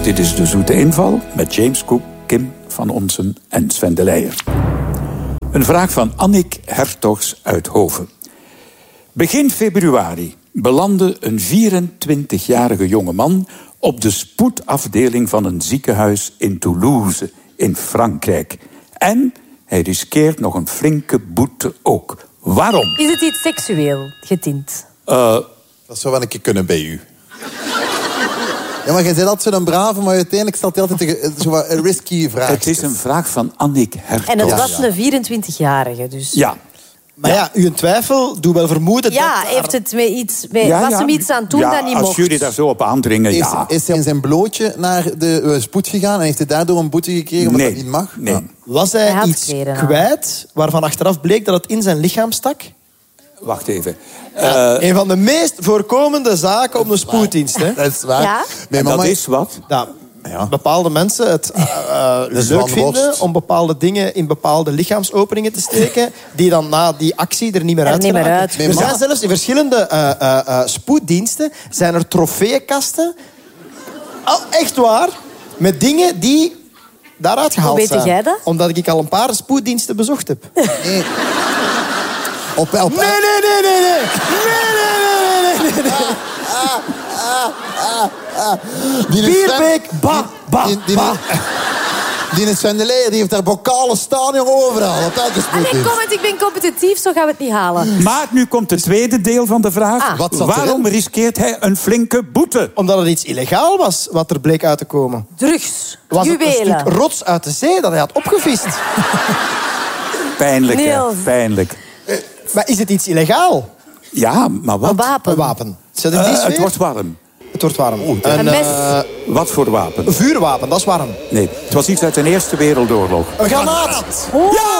Dit is De Zoete Inval met James Cook, Kim van Onsen en Sven de Leijer. Een vraag van Annick Hertogs uit Hoven. Begin februari belandde een 24-jarige jongeman op de spoedafdeling van een ziekenhuis in Toulouse in Frankrijk. En hij riskeert nog een flinke boete ook. Waarom? Is het iets seksueel getint? Dat zou wel een keer kunnen bij u. Ja, maar jij zei altijd zo'n brave, maar uiteindelijk stelt hij altijd een risky vraag. Het is een vraag van Annick Hertog. En het was een 24-jarige, dus... Ja. Maar ja, uw twijfel doet wel vermoeden dat... heeft het met iets... was hem iets aan toen dat niet mocht? Als jullie daar zo op aandringen, Is hij in zijn blootje naar de spoed gegaan en heeft hij daardoor een boete gekregen omdat dat niet mag? Nee. Ja. Was hij iets kwijt waarvan achteraf bleek dat het in zijn lichaam stak? Wacht even. Een van de meest voorkomende zaken op de spoeddienst. Hè? Dat is waar. Ja? En dat is wat? Ja, bepaalde mensen het leuk vinden om bepaalde dingen in bepaalde lichaamsopeningen te steken, die dan na die actie er niet meer uit geraken. Er zijn zelfs in verschillende spoeddiensten zijn er trofeeënkasten. Echt waar. Met dingen die daaruit gehaald zijn. Hoe weet jij dat? Omdat ik al een paar spoeddiensten bezocht heb. Nee. Bierbeek, Die Sven de Leijer, die heeft daar bokalen staan, jongen, overal. Op elke spoeddienst. Ik ben competitief, zo gaan we het niet halen. Maar nu komt het tweede deel van de vraag. Waarom riskeert hij een flinke boete? Omdat het iets illegaal was, wat er bleek uit te komen. Drugs, was juwelen. Het een stuk rots uit de zee dat hij had opgevist. Pijnlijk, hè? Pijnlijk. Maar is het iets illegaal? Ja, maar wat? Een wapen. Het wordt warm. Het wordt warm. Een mes. Wat voor wapen? Een vuurwapen, dat is warm. Nee, het was iets uit de Eerste Wereldoorlog. Een granaat. Ja!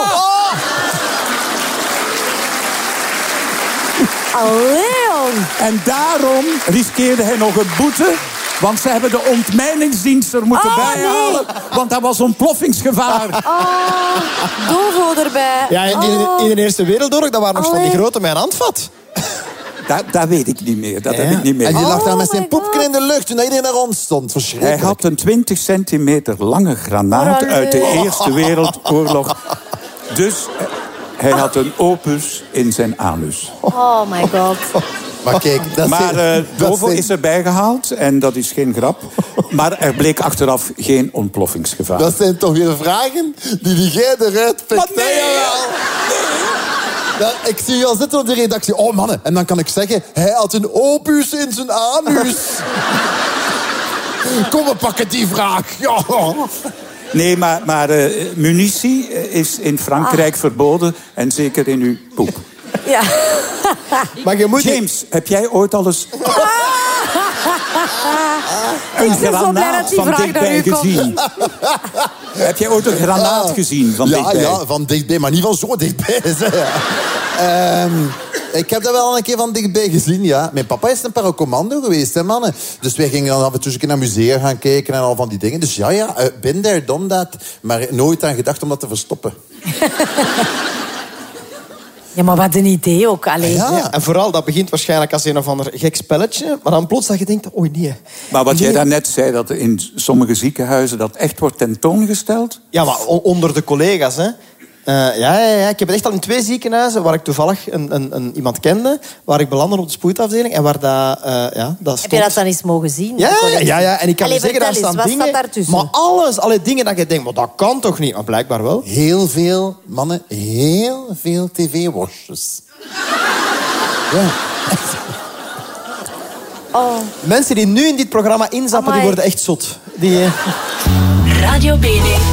Allee, en daarom riskeerde hij nog een boete. Want ze hebben de ontmijningsdienst er moeten bijhalen. Want dat was ontploffingsgevaar. Dovo erbij. Ja, in de Eerste Wereldoorlog, dat waren nog van die grote mijn handvat. Dat weet ik niet meer. Dat heb ik niet meer. En die lag daar met zijn poepken in de lucht toen iedereen naar ons stond. Verschrikkelijk. Hij had een 20 centimeter lange granaat uit de Eerste Wereldoorlog. Dus hij had een opus in zijn anus. Oh my god. Maar kijk, Dovo is erbij gehaald en dat is geen grap. Maar er bleek achteraf geen ontploffingsgevaar. Dat zijn toch weer vragen die jij eruit pikt. Ja, ik zie je al zitten op de redactie. Oh, mannen. En dan kan ik zeggen, hij had een opus in zijn anus. Kom, we pakken die vraag. Ja. Nee, maar munitie is in Frankrijk verboden. En zeker in uw poep. Ja. Maar je moet James, heb jij ooit al eens een granaat van dichtbij gezien? Heb jij ooit een granaat gezien van dichtbij? Ja, van dichtbij, maar niet van zo dichtbij. Ik heb dat wel een keer van dichtbij gezien, ja. Mijn papa is een paracommando geweest, hè, mannen. Dus wij gingen dan af en toe naar musea gaan kijken en al van die dingen. Dus ja, been there, done that. Maar nooit aan gedacht om dat te verstoppen. Ja, maar wat een idee ook. Allee. Ja, en vooral, dat begint waarschijnlijk als een of ander gek spelletje. Maar dan plots dat je denkt, oh nee. Maar wat jij daarnet zei, dat in sommige ziekenhuizen dat echt wordt tentoongesteld? Ja, maar onder de collega's, hè. Ja. Ik heb het echt al in 2 ziekenhuizen waar ik toevallig iemand kende, waar ik belandde op de spoedafdeling en waar dat stond. Heb je dat dan eens mogen zien? Ja. En ik kan je zeggen, daar staan dingen... Maar alle dingen dat je denkt, maar dat kan toch niet? Maar blijkbaar wel. Heel veel, mannen, heel veel tv-worstjes. Ja. Mensen die nu in dit programma inzappen, die worden echt zot. Radio Bene.